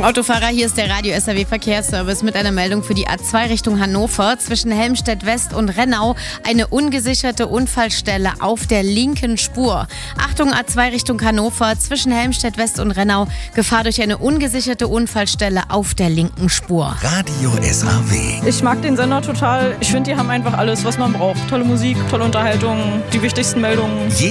Achtung Autofahrer, hier ist der Radio SAW Verkehrsservice mit einer Meldung für die A2 Richtung Hannover. Zwischen Helmstedt West und Rennau eine ungesicherte Unfallstelle auf der linken Spur. Achtung A2 Richtung Hannover, zwischen Helmstedt West und Rennau Gefahr durch eine ungesicherte Unfallstelle auf der linken Spur. Radio SAW. Ich mag den Sender total. Ich finde, die haben einfach alles, was man braucht. Tolle Musik, tolle Unterhaltung, die wichtigsten Meldungen.